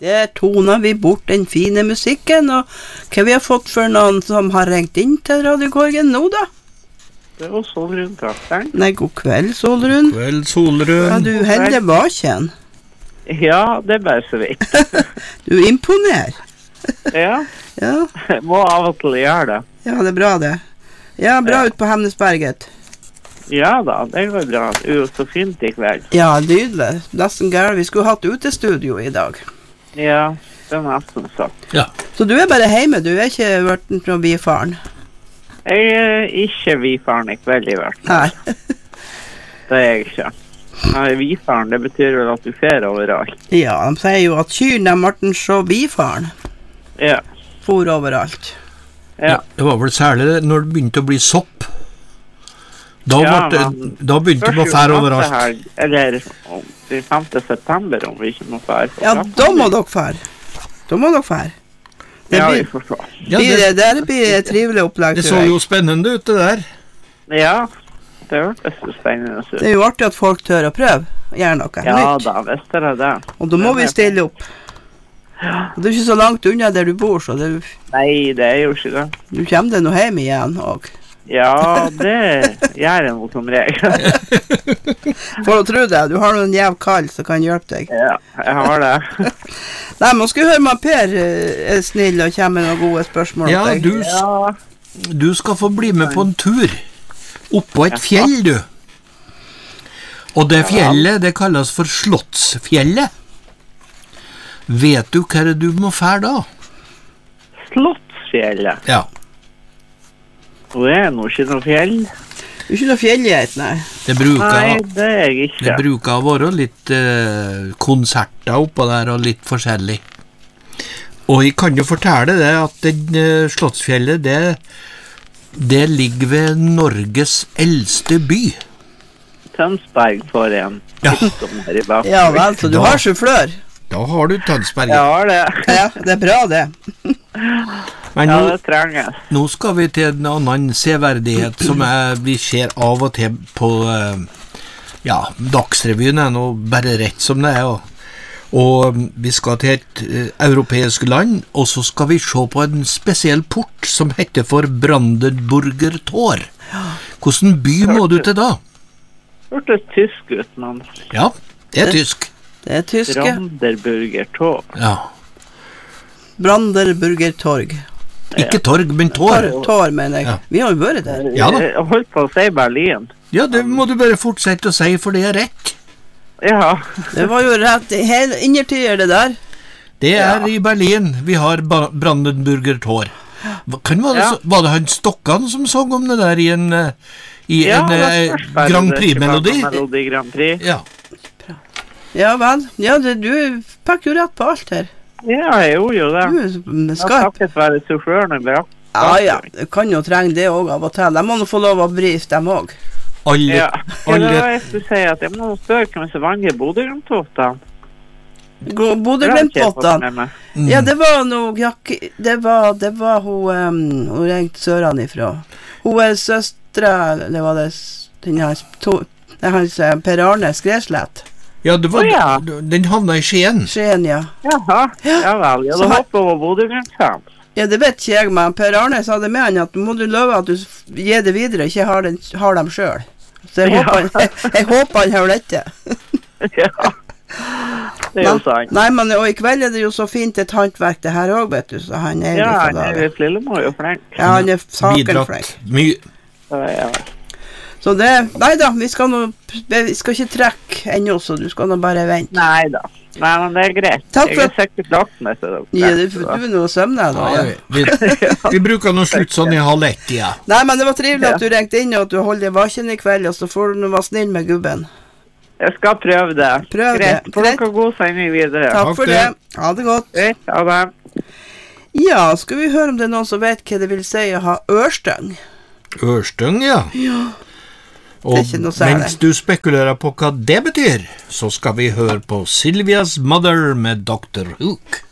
Der toner vi bort den fine musikken, og hva vi har fått for noen som har ringt inn til Radiokorgen nå da? Det var Solrun Karsten. Nei, god kveld, Solrun. Kveld, Solrun. Ja, du heldig var kjenn. Ja, det bare så vidt. Du imponerer. Ja, Ja. jeg må av og til gjøre det. Ja, det bra det. Ja, bra ut på Hemnesberget. Ja da, det går bra. Det er jo så fint i kveld. Ja, nydelig. Nesten gærent. Vi skulle hatt utestudio i dag. Ja, det er nesten så. Ja. Så du er bare hjemme, du er ikke vært noen bifaren? Jeg er ikke vifaren i kveld i hvert fall. Nei. Det er jeg ikke. Nei, vifaren, det betyr vel at du fer overalt. Ja, de sier jo at kyrne Martin så bifaren Ja, for overalt. ja. Det var vel særlig når det begynte å bli sopp. Da, Ja, da begynte de å fære overalt. Eller om det er 5. september om vi ikke må fære. Ja, da må dere fære. Da må dere fære. Det Ja, vi blir, får se. Ja, det blir et trivelig opplegg. det tror så jeg. jo spennende ut det der. Ja, det hørtes så spennende ut. Det er jo artig at folk tør å prøve. Gjøre noe Ja nytt. da, visst er det det. Og da må vi stille opp. Og det er ikke så langt unna der du bor, så det, Nei, det er jo ikke det. du kommer deg nå hjem igjen også. Ja, det gjør jeg noe som regel. For å tro det, du har noen jæv kall som kan hjelpe deg. Ja, jeg har det. Nei, man skal høre med Per er snill og kommer med noen gode spørsmål Ja, til deg. Ja, du skal få bli med på en tur oppå et fjell, du. Og det fjellet, det kalles for Slottsfjellet. Vet du hva det du må fære da? Slottsfjellet. Ja, Og det er nå ikke noe fjell. Det er ikke noe fjellgeit, nei. det bruker, Nei, det er jeg ikke. det bruker å være litt konserter oppå der og litt forskjellig. Og jeg kan jo fortelle det at den Slottsfjellet, det ligger ved Norges eldste by. Tønsberg får en Ja. tips om her i bak. Ja vel, så du Da- har sjåfør. Da har du Tønsberg. Jeg har det. Ja, det er bra det. Men Ja, nå, det trenges. nå skal vi til en annen severdighet som vi ser av og til på Dagsrevyen er nå bare rett som det er. Og vi skal til et europeisk land, og så skal vi se på en spesiell port som heter for Brandenburger Tor. Hvordan by må du til da? Hørtes tysk ut, men Ja, det er tysk. Det er tyske. Brandenburger Tog. Ja. Brandenburger Torg. Ikke torg, men tår. Tor, mener jeg. Ja. Vi har jo vært der. Ja da. Jeg holdt på å si Berlin. Ja, det må du bare fortsette å si, for det er rett. Ja, Det var jo rett hele innertider det der. Det er i Berlin vi har Brandenburger Tor. Var det han Stokkan som sang om det der i en Grand Prix-melodi? Melodi Grand Prix. Ja. Ja vel. Ja, du fikk jo rett på alt her. Ja, jeg gjorde jo det. Du er Jeg skarp. takket være suffløren og bra. Ja, du kan jo trenge det også av og til. De må nå få lov å brife dem også. Alle, Ja, det alle var jeg skulle si at jeg må spørre hvem som vant i Bodø-Glimt-toftene. Bodø-Glimt-båtene. Ja, det var noe det var hun ringte sørene ifra. Hun er søstra, eller var det Per Arne Skreslett. Ja, det var, Å, ja. den havna i Skien. Skien, ja. Jaha, ja vel. Ja, Så da har- håper jeg var Bodø-Glimt-fan. Ja, det vet ikke jeg, men Per Arne sa det med han at må du love at du gir det videre, ikke har dem selv. Så jeg Ja. håper han har dette. Ja, det er jo sant. Nei, men og i kveld er det jo så fint et håndverk det her også, vet du, så han er jo Ja, litt han av er det. Lillemor er jo flink. Ja, han er saken flink. Bidratt mye. Ja. Så det, nei da, vi skal ikke trekke ennå, så du skal nå bare vente. Nei da. Nei, men det er greit. Takk Jeg for- er sikkert lagt med til Ja, det. du er nå søvnig da, Ja, ja. vi bruker nå slutt sånn i 12:30, ja. Nei, men det var trivelig at du ringte inn, og at du holder deg vaken i kveld, og så får du nå være snill med gubben. Jeg skal prøve det. Prøv Greit. det. Får Greit. dere god sending videre. Takk Takk for det. det. Ha det godt. Greit, ha det. Ja, skal vi høre om det er noen som vet hva det vil si å ha ørstøng? Ørstøng, ja. Og Det er ikke noe særlig. mens du spekulerer på hva det betyr, så skal vi høre på Sylvia's Mother med Dr. Hook.